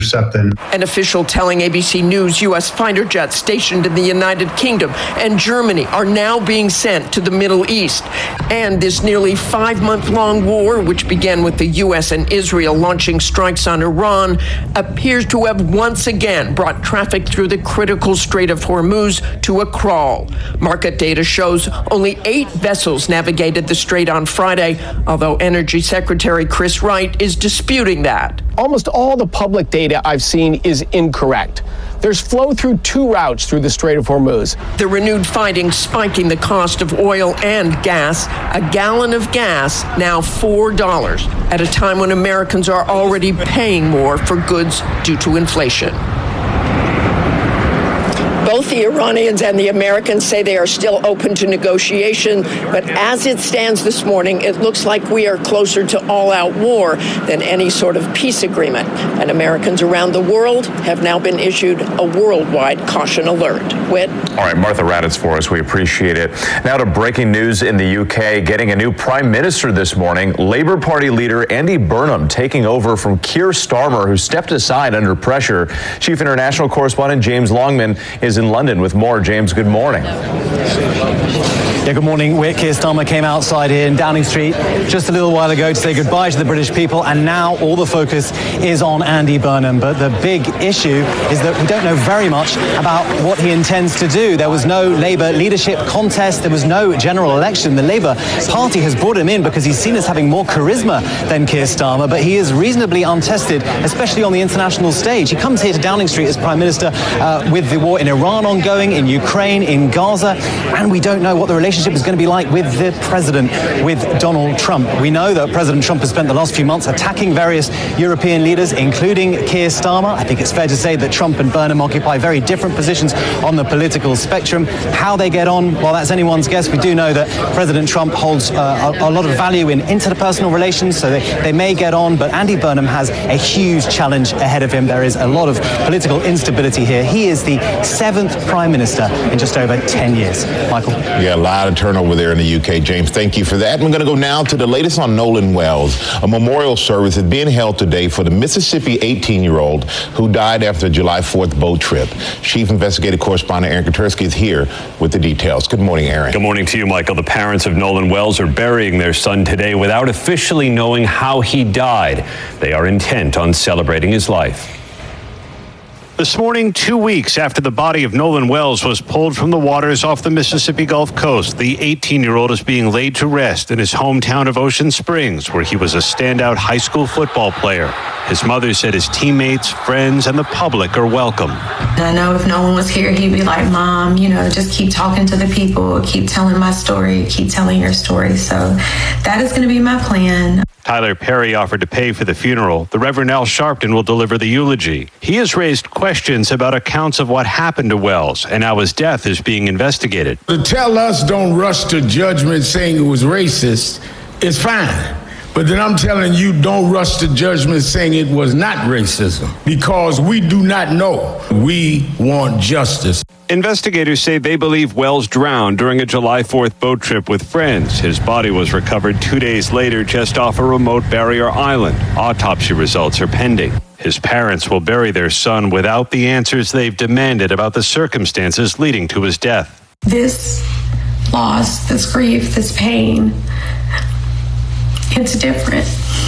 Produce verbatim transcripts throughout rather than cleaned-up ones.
something. An official telling A B C News U S fighter jets stationed in the United Kingdom and Germany are now being sent to the Middle East. And this nearly five-month-long war, which began with the U S and Israel launching strikes on Iran, appears to have once again brought traffic through the critical Strait of Hormuz to a crawl. Market data shows only eight vessels navigated the strait on Friday, although Energy Secretary Chris Wright is disputing that. Almost all the public data I've seen is incorrect. There's flow through two routes through the Strait of Hormuz. The renewed fighting spiking the cost of oil and gas. A gallon of gas now four dollars at a time when Americans are already paying more for goods due to inflation. Both the Iranians and the Americans say they are still open to negotiation, but as it stands this morning, it looks like we are closer to all-out war than any sort of peace agreement. And Americans around the world have now been issued a worldwide caution alert. Whit? All right, Martha Raddatz for us. We appreciate it. Now to breaking news in the U K, getting a new prime minister this morning. Labour Party leader Andy Burnham taking over from Keir Starmer, who stepped aside under pressure. Chief international correspondent James Longman is in London with more. James, good morning. Yeah, good morning. Whit. Keir Starmer came outside here in Downing Street just a little while ago to say goodbye to the British people, and now all the focus is on Andy Burnham. But the big issue is that we don't know very much about what he intends to do. There was no Labour leadership contest. There was no general election. The Labour Party has brought him in because he's seen as having more charisma than Keir Starmer, but he is reasonably untested, especially on the international stage. He comes here to Downing Street as Prime Minister uh, with the war in Iran ongoing, in Ukraine, in Gaza, and we don't know what the relationship is going to be like with the president, with Donald Trump. We know that President Trump has spent the last few months attacking various European leaders, including Keir Starmer. I think it's fair to say that Trump and Burnham occupy very different positions on the political spectrum. How they get on, well, that's anyone's guess. We do know that President Trump holds uh, a, a lot of value in interpersonal relations, so they, they may get on, but Andy Burnham has a huge challenge ahead of him. There is a lot of political instability here. He is the seventh Prime Minister in just over ten years. Michael? Yeah, a lot of turnover there in the U K. James, thank you for that. We're going to go now to the latest on Nolan Wells. A memorial service is being held today for the Mississippi eighteen-year-old who died after a July fourth boat trip. Chief Investigative Correspondent Aaron Katersky is here with the details. Good morning, Aaron. Good morning to you, Michael. The parents of Nolan Wells are burying their son today without officially knowing how he died. They are intent on celebrating his life. This morning, two weeks after the body of Nolan Wells was pulled from the waters off the Mississippi Gulf Coast, the eighteen-year-old is being laid to rest in his hometown of Ocean Springs, where he was a standout high school football player. His mother said his teammates, friends, and the public are welcome. I know if Nolan was here, he'd be like, Mom, you know, just keep talking to the people, keep telling my story, keep telling your story. So that is going to be my plan. Tyler Perry offered to pay for the funeral. The Reverend Al Sharpton will deliver the eulogy. He has raised questions about accounts of what happened to Wells and how his death is being investigated. To tell us don't rush to judgment saying it was racist is fine. But then I'm telling you, don't rush to judgment saying it was not racism, because we do not know. We want justice. Investigators say they believe Wells drowned during a July fourth boat trip with friends. His body was recovered two days later just off a remote barrier island. Autopsy results are pending. His parents will bury their son without the answers they've demanded about the circumstances leading to his death. This loss, this grief, this pain, it's different.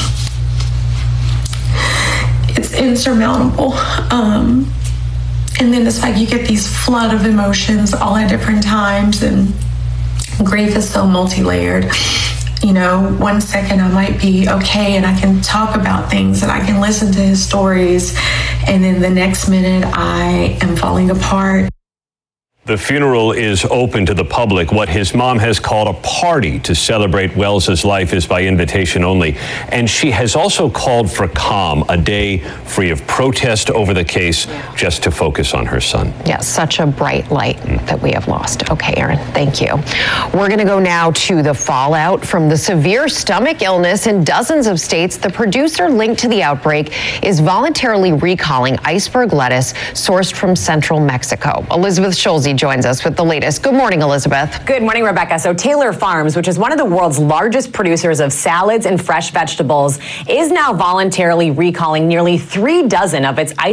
It's insurmountable. Um, and then it's like you get these flood of emotions all at different times, and grief is so multi-layered. You know, one second I might be okay and I can talk about things and I can listen to his stories, and then the next minute I am falling apart. The funeral is open to the public. What his mom has called a party to celebrate Wells's life is by invitation only. And she has also called for calm, a day free of protest over the case, just to focus on her son. Yeah, such a bright light mm. that we have lost. Okay, Aaron, thank you. We're going to go now to the fallout from the severe stomach illness in dozens of states. The producer linked to the outbreak is voluntarily recalling iceberg lettuce sourced from central Mexico. Elizabeth Schulze Reed joins us with the latest. Good morning, Elizabeth. Good morning, Rebecca. So Taylor Farms, which is one of the world's largest producers of salads and fresh vegetables, is now voluntarily recalling nearly three dozen of its ice